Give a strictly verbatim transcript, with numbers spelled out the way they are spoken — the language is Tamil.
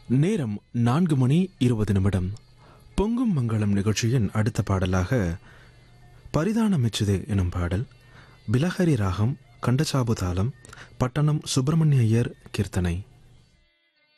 நேரம் நான்கு மணி இருபது நிமிடம். பொங்கும் மங்களம் நிகழ்ச்சியின் அடுத்த பாடலாக பரிதான மெச்சுதே எனும் பாடல், பிலஹரி ராகம், கண்டசாபு தாளம், பட்டணம் சுப்பிரமணிய ஐயர் கீர்த்தனை.